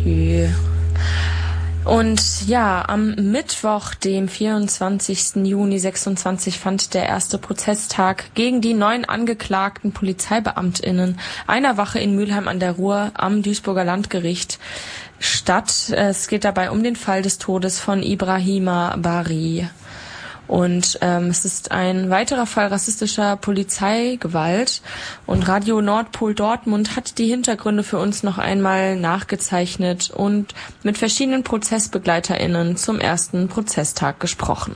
Und ja, am Mittwoch, dem 24. Juni 26, fand der erste Prozesstag gegen die 9 angeklagten PolizeibeamtInnen einer Wache in Mülheim an der Ruhr am Duisburger Landgericht statt. Es geht dabei um den Fall des Todes von Ibrahima Bari. Und es ist ein weiterer Fall rassistischer Polizeigewalt. Und Radio Nordpol Dortmund hat die Hintergründe für uns noch einmal nachgezeichnet und mit verschiedenen ProzessbegleiterInnen zum ersten Prozesstag gesprochen.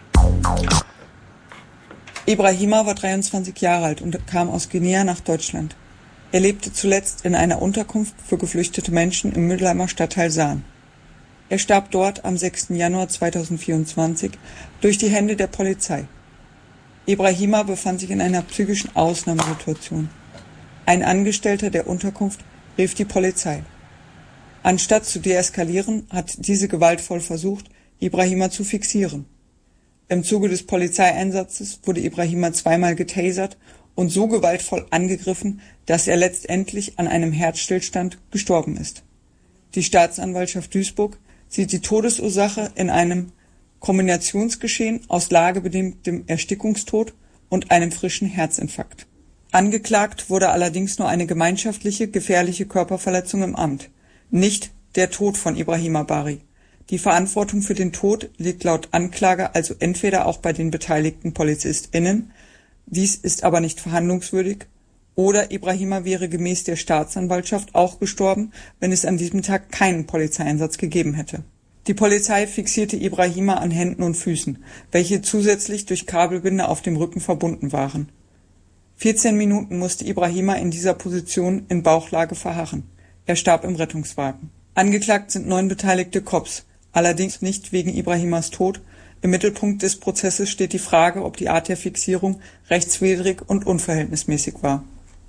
Ibrahima war 23 Jahre alt und kam aus Guinea nach Deutschland. Er lebte zuletzt in einer Unterkunft für geflüchtete Menschen im Mülheimer Stadtteil Sahn. Er starb dort am 6. Januar 2024 durch die Hände der Polizei. Ibrahima befand sich in einer psychischen Ausnahmesituation. Ein Angestellter der Unterkunft rief die Polizei. Anstatt zu deeskalieren, hat diese gewaltvoll versucht, Ibrahima zu fixieren. Im Zuge des Polizeieinsatzes wurde Ibrahima zweimal getasert und so gewaltvoll angegriffen, dass er letztendlich an einem Herzstillstand gestorben ist. Die Staatsanwaltschaft Duisburg sieht die Todesursache in einem Kombinationsgeschehen aus lagebedingtem Erstickungstod und einem frischen Herzinfarkt. Angeklagt wurde allerdings nur eine gemeinschaftliche, gefährliche Körperverletzung im Amt, nicht der Tod von Ibrahima Bari. Die Verantwortung für den Tod liegt laut Anklage also entweder auch bei den beteiligten PolizistInnen, dies ist aber nicht verhandlungswürdig, oder Ibrahima wäre gemäß der Staatsanwaltschaft auch gestorben, wenn es an diesem Tag keinen Polizeieinsatz gegeben hätte. Die Polizei fixierte Ibrahima an Händen und Füßen, welche zusätzlich durch Kabelbinde auf dem Rücken verbunden waren. 14 Minuten musste Ibrahima in dieser Position in Bauchlage verharren. Er starb im Rettungswagen. Angeklagt sind 9 beteiligte Cops, allerdings nicht wegen Ibrahimas Tod. Im Mittelpunkt des Prozesses steht die Frage, ob die Art der Fixierung rechtswidrig und unverhältnismäßig war.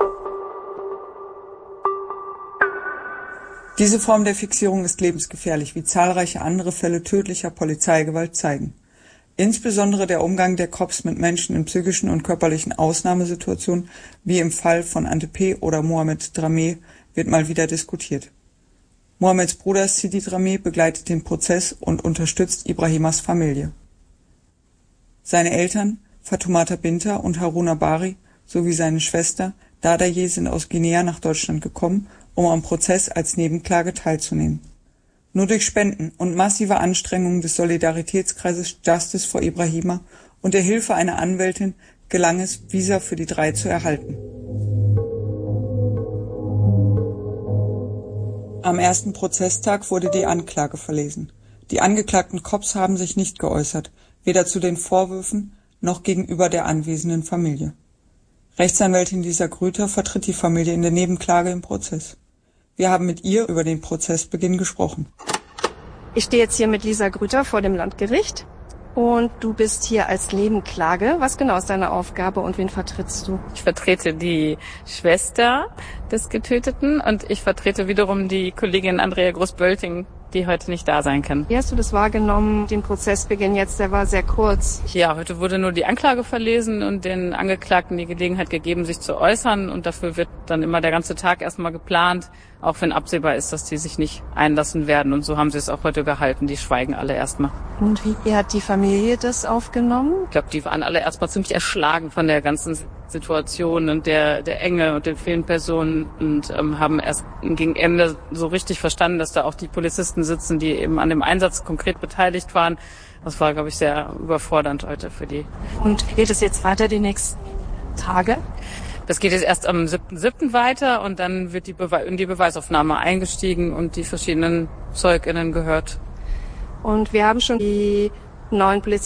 Diese Form der Fixierung ist lebensgefährlich, wie zahlreiche andere Fälle tödlicher Polizeigewalt zeigen. Insbesondere der Umgang der Cops mit Menschen in psychischen und körperlichen Ausnahmesituationen, wie im Fall von Ante P. oder Mohamed Dramé, wird mal wieder diskutiert. Mohameds Bruder Sidi Dramé begleitet den Prozess und unterstützt Ibrahimas Familie. Seine Eltern, Fatoumata Binta und Haruna Bari, sowie seine Schwester Dadaye sind aus Guinea nach Deutschland gekommen, um am Prozess als Nebenklage teilzunehmen. Nur durch Spenden und massive Anstrengungen des Solidaritätskreises Justice for Ibrahima und der Hilfe einer Anwältin gelang es, Visa für die 3 zu erhalten. Am ersten Prozesstag wurde die Anklage verlesen. Die angeklagten Cops haben sich nicht geäußert, weder zu den Vorwürfen noch gegenüber der anwesenden Familie. Rechtsanwältin Lisa Grüter vertritt die Familie in der Nebenklage im Prozess. Wir haben mit ihr über den Prozessbeginn gesprochen. Ich stehe jetzt hier mit Lisa Grüter vor dem Landgericht und du bist hier als Nebenklage. Was genau ist deine Aufgabe und wen vertrittst du? Ich vertrete die Schwester des Getöteten und ich vertrete wiederum die Kollegin Andrea Groß-Bölting, die heute nicht da sein kann. Wie hast du das wahrgenommen, den Prozessbeginn jetzt? Der war sehr kurz. Ja, heute wurde nur die Anklage verlesen und den Angeklagten die Gelegenheit gegeben, sich zu äußern. Und dafür wird dann immer der ganze Tag erstmal geplant, auch wenn absehbar ist, dass die sich nicht einlassen werden. Und so haben sie es auch heute gehalten. Die schweigen alle erstmal. Und wie hat die Familie das aufgenommen? Ich glaube, die waren alle erstmal ziemlich erschlagen von der ganzen Situation und der Enge und den vielen Personen und haben erst gegen Ende so richtig verstanden, dass da auch die Polizisten sitzen, die eben an dem Einsatz konkret beteiligt waren. Das war, glaube ich, sehr überfordernd heute für die. Und geht es jetzt weiter die nächsten Tage? Das geht jetzt erst am 7.7. weiter und dann wird in die Beweisaufnahme eingestiegen und die verschiedenen ZeugInnen gehört. Und wir haben schon die 9 Polizisten